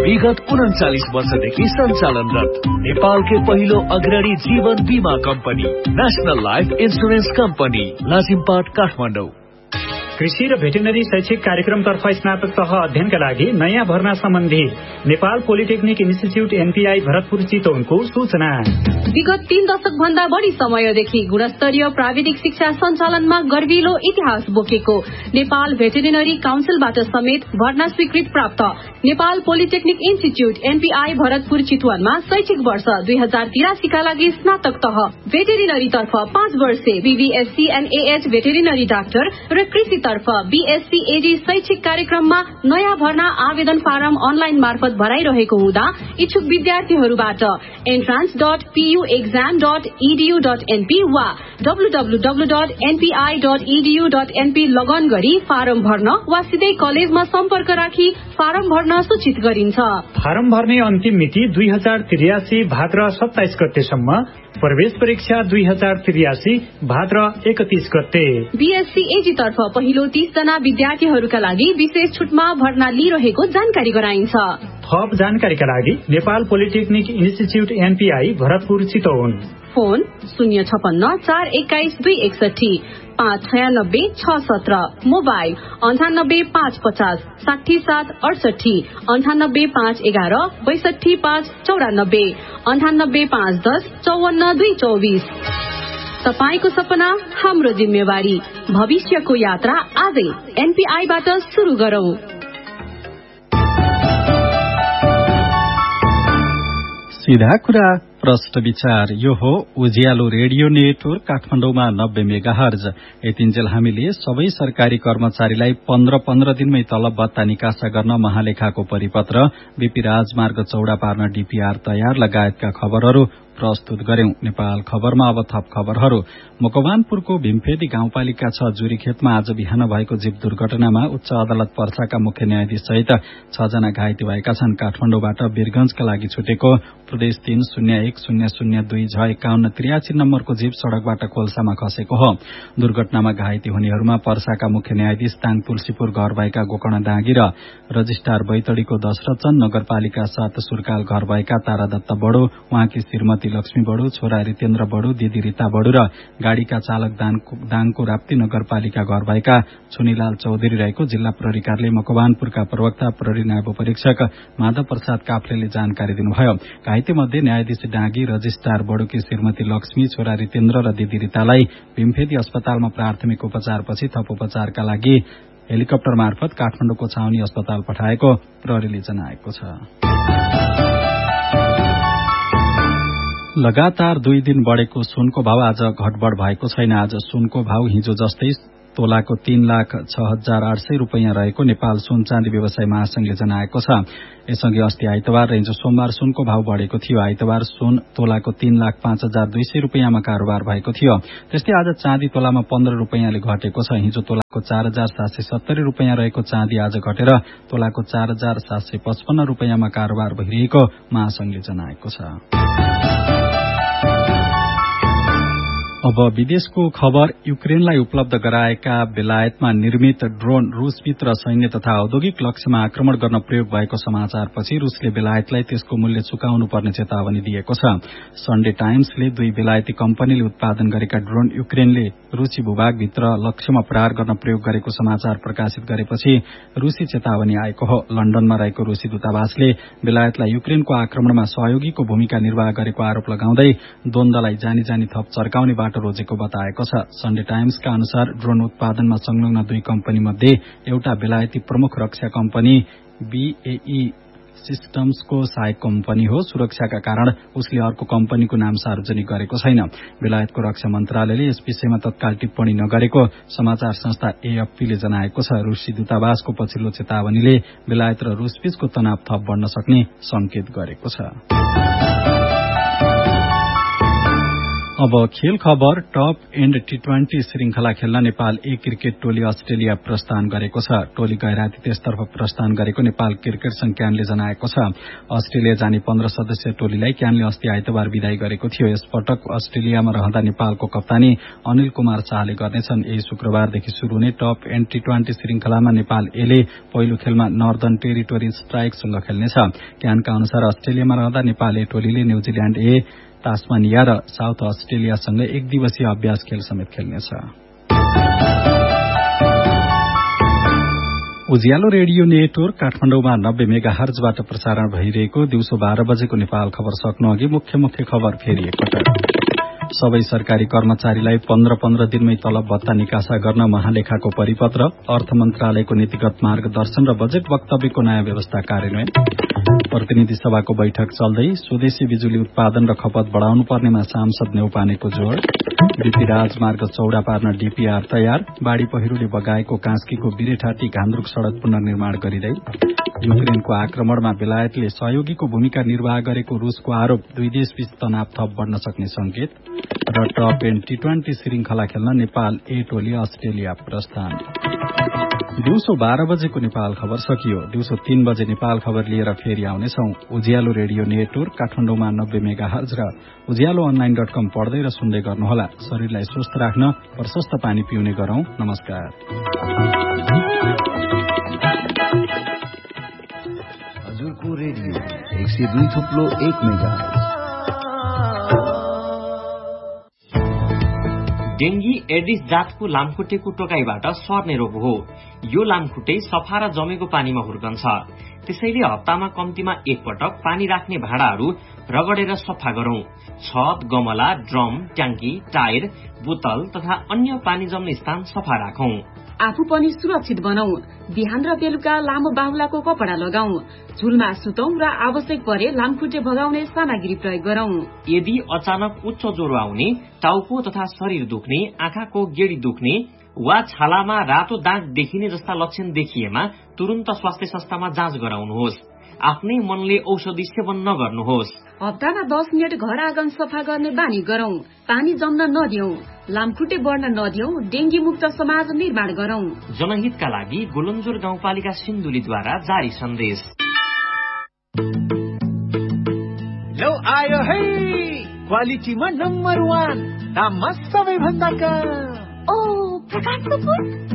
विगत 39 वर्षदेखि सञ्चालनरत नेपालकै पहिलो अग्रणी जीवन बीमा company national life insurance company Lazimpat Kathmandu. कृषि र भेटेरिनरी शैक्षिक कार्यक्रमतर्फ स्नातक तह अध्ययनका लागि नयाँ भर्ना सम्बन्धी Nepal polytechnic institute NPI Bharatpur चितवनको सूचना। विगत 3 दशक भन्दा बढी समयदेखि गुणस्तरीय प्राविधिक शिक्षा सञ्चालनमा गर्विलो इतिहास बोकेको नेपाल भेटेरिनरी काउन्सिलबाट समेत भर्ना स्वीकृत प्राप्त Nepal polytechnic institute NPI Bharatpur चितवनमा शैक्षिक वर्ष 2083 का लागि स्नातक तह भेटेरिनरी तर्फ 5 वर्षे बीबीएससी एनएएच भेटेरिनरी डाक्टर र कृषि तर्फ बीएससी एडी शैक्षिक कार्यक्रममा नयाँ भर्ना आवेदन फारम अनलाइन मार्फत भराइरहेको हुँदा इच्छुक विद्यार्थीहरूबाट entrance.puexam.edu.np वा www.npi.edu.np लगन गरी फारम भर्न वा सिधै कलेजमा सम्पर्क राखी फारम भर्न सूचित गरिन्छ। फारम भर्ने अन्तिम मिति 2083 भाद्र 27 गतेसम्म, प्रवेश परीक्षा 2083 भाद्र 31 गते। बीएससी एजी तर्फ पहिलो 30 जना विद्यार्थीहरूका लागि विशेष छुटमा भर्ना लिइरहेको जानकारी गराइन्छ। थप जानकारीका लागि Nepal polytechnic institute NPI Bharatpur Chitwan, phone 056 421 261 596 617, mobile 98 550 67 68, 98 511 62 594, 98 510 54 224। तपाईको सपना हाम्रो जिम्मेवारी, भविष्यको यात्रा आजै एनपीआईबाट सुरु गरौं। सीधा कुरा प्रश्न विचार। यो हो उज्यालो रेडियो नेटवर्क काठमाडौँमा 90 मेगाहर्ज। यतिन्जेल हामीले सबै सरकारी कर्मचारीलाई 15 दिनमै तलब भत्ता निकासा गर्न महालेखाको परिपत्र, बीपी राजमार्ग चौडा पार्न डीपीआर तयार लगायतका खबरहरू प्रस्तुत गर्यौं। नेपाल खबरमा अब थप खबरहरू। मकवानपुरको भीमफेदी गाउँपालिका 6 जुरीखेतमा आज बिहान भएको जीव दुर्घटनामा उच्च अदालत पर्साका मुख्य न्यायाधीश सहित 6 जना घाइते भएका छन्। काठमाडौँबाट वीरगंजका लागि छुटेको प्रदेश 30102-5183 नम्बरको जीव सड़कबाट खोल्सामा खसेको हो। दुर्घटनामा घाइते हुनेहरूमा पर्साका मुख्य न्यायाधीश ताङ तुलसीपुर घर भएका गोकर्ण दागी र रजिस्ट्रार बैतडीको दशरथचन्द, नगरपालिका 7 सुर्काल घर भएका तारा दत्त बडो, उहाँकी श्रीमती लक्ष्मी बडो, छोरा रितेन्द्र बडो, दिदी रीता बडो र गाड़ीका चालक दाङको राप्ती नगरपालिका घर भएका छुनीलाल चौधरी रहेको जिल्ला प्रहरी कार्यालय मकवानपुरका प्रवक्ता प्रहरी नायब परीक्षक माधव प्रसाद काफ्लेले जानकारी दिनुभयो। घाइते मध्ये न्यायाधीश डाँगी, रजिस्ट्रार बडोकी श्रीमती लक्ष्मी, छोरा रितेन्द्र र दिदी रीतालाई भीमफेदी अस्पतालमा प्राथमिक उपचारपछि थप उपचारका लागि हेलिकप्टर मार्फत काठमाडौँको छाउनी अस्पताल पठाएको प्रहरीले जनाएको छ। लगातार 2 दिन बढेको सुनको भाव आज घटबढ भएको छैन। आज सुनको भाव हिजो जस्तै तोलाको 3,06,800 रुपैयाँ रहेको नेपाल सुन चाँदी व्यवसाय महासंघले जनाएको छ। यसअघि अस्ति आइतबार र हिजो सोमबार सुनको भाव बढेको थियो। आइतबार सुन तोलाको 3,05,200 रुपैयाँमा कारोबार भएको थियो। त्यस्तै आज चाँदी तोलामा 15 रुपैयाँले घटेको छ। हिजो तोलाको 4,770 रुपैयाँ रहेको चाँदी आज घटेर तोलाको 4,755 रुपैयाँमा कारोबार भइरहेको महासंघले जनाएको छ। अब विदेशको खबर। युक्रेनलाई उपलब्ध गराएका बेलायतमा निर्मित ड्रोन रूसभित्र सैन्य तथा औद्योगिक लक्ष्यमा आक्रमण गर्न प्रयोग भएको समाचारपछि रूसले बेलायतलाई त्यसको मूल्य चुकाउनु पर्ने चेतावनी दिएको छ। सन्डे टाइम्सले 2 बेलायती कम्पनीले उत्पादन गरेका ड्रोन युक्रेनले रूसी भूभागभित्र लक्ष्यमा प्रहार गर्न प्रयोग गरेको समाचार प्रकाशित गरेपछि रूसी चेतावनी आएको हो। लन्डनमा रहेको रूसी दूतावासले बेलायतलाई युक्रेनको आक्रमणमा सहयोगीको भूमिका निर्वाह गरेको आरोप लगाउँदै द्वन्द्वलाई जानी थप चर्काउने बाटो रोजेको बताएको छ। सन्डे टाइम्सका अनुसार ड्रोन उत्पादनमा संलग्न 2 कम्पनी मध्ये एउटा बेलायती प्रमुख रक्षा कम्पनी BAE सिस्टम्सको सहायक कम्पनी हो। सुरक्षाका कारण उसले अर्को कम्पनीको नाम सार्वजनिक गरेको छैन। बेलायतको रक्षा मन्त्रालयले यस विषयमा तत्काल टिप्पणी नगरेको समाचार संस्था AFPले जनाएको छ। रूसी दूतावासको पछिल्लो चेतावनीले बेलायत र रूसबीचको तनाव थप बढ्न सक्ने संकेत गरेको छ। अब खेल खबर। टप एन्ड T20 श्रृंखला खेल्न नेपाल ए क्रिकेट टोली अस्ट्रेलिया प्रस्थान गरेको छ। टोली गैराती त्यसतर्फ प्रस्थान गरेको नेपाल क्रिकेट संघ क्यानले जनाएको छ। अस्ट्रेलिया जाने 15 सदस्यीय टोलीलाई क्यानले अस्ति आइतबार विदाई गरेको थियो। यसपटक अस्ट्रेलियामा रहँदा नेपालको कप्तानी अनिल कुमार शाहले गर्नेछन्। यही शुक्रबारदेखि शुरू हुने टप एन्ड T20 श्रृंखलामा नेपाल एले पहिलो खेलमा नर्दर्न टेरिटोरी स्ट्राइकसँग खेल्नेछ। क्यानका अनुसार अस्ट्रेलियामा रहँदा नेपाल ए टोलीले न्यूजील्याण्ड ए, तास्मानिया र साउथ अस्ट्रेलियासँग एक दिवसीय अभ्यास खेल समेत खेल्नेछ। उज्यालो रेडियो नेटवर्क काठमाडौँमा 90 मेगाहर्जबाट प्रसारण भइरहेको दिउँसो 12 बजेको नेपाल खबर सक्नु अघि मुख्य खबर फेरि एकपटक। सबै सरकारी कर्मचारीलाई 15 दिनमै तलब भत्ता निकासा गर्न महालेखाको परिपत्र, अर्थ मन्त्रालयको नीतिगत मार्गदर्शन र बजेट वक्तव्यको नयाँ व्यवस्था कार्यान्वयन। प्रतिनिधि सभाको बैठक चल्दै स्वदेशी बिजुली उत्पादन र खपत बढ़ाउनु पर्नेमा सांसद नेउपानेको जोड़। बीपी राजमार्ग चौड़ा पार्न डीपीआर तयार। बाढ़ी पहिरोले बगाएको कास्कीको बिरेठाटी घान्द्रुक सड़क पुनर्निर्माण गरिँदै। युक्रेनको आक्रमणमा बेलायतले सहयोगीको भूमिका निर्वाह गरेको रूसको आरोप। दुई देशबीच तनाव थप बढ़न सक्ने संकेत। र टप एन्ड T20 श्रृंखला खेल्न नेपाल ए टोली अस्ट्रेलिया प्रस्थान। दिउँसो 12 बजेको नेपाल खबर सकियो। दिउँसो 3 बजे नेपाल खबर लिएर फेरि आउनेछौं। उज्यालो रेडियो नेटवर्क काठमाडौँमा 90 मेगाहर्ज र उज्यालोonline.com पढ्दै र सुन्दै गर्नुहोला। शरीरलाई स्वस्थ राख्न प्रशस्त पानी पिउने गरौं। नमस्कार। हजुरको रेडियो 102.1 मेगाहर्ज। डेंगी एडिस जातको लामखुट्टेको टोकाइबाट सर्ने रोग हो। यो लामखुट्टे सफा र जमेको पानीमा हुर्कन्छ। त्यसैले हप्तामा कम्तीमा एक पटक पानी राख्ने भाँडाहरू रगडेर सफा गरौं। छत, गमला, ड्रम, ट्याङ्की, टायर, बोतल तथा अन्य पानी जम्ने स्थान सफा राखौं। आफू पनि सुरक्षित बनाऊ। बिहान र बेलुका लामो बाहुलाको कपडा लगाऊ। झुलमा सुतौं र आवश्यक परे लामखुट्टे भगाउने सामग्री प्रयोग गरौं। यदि अचानक उच्च ज्वरो आउने, टाउको तथा शरीर दुख्ने, आँखाको गेडी दुख्ने वा छालामा रातो दाग देखिने जस्ता लक्षण देखिएमा तुरन्त स्वास्थ्य संस्थामा जाँच गराउनुहोस्। आफ्नै मनले औषधि सेवन नगर्नुहोस्। हप्तामा 10 मिनट घर आँगन सफा गर्ने बानी गरौं। पानी जम्न नदियौं। लामखुट्टे बढ्न नदियौं। डेंगी मुक्त समाज निर्माण गरौं। जनहितका लागि गोलन्जोर गाउँपालिका सिन्धुलीद्वारा जारी सन्देश। लो आयो है क्वालिटीमा नम्बर 1, दाममा सबैभन्दा कम। ओ प्रकाश कपुर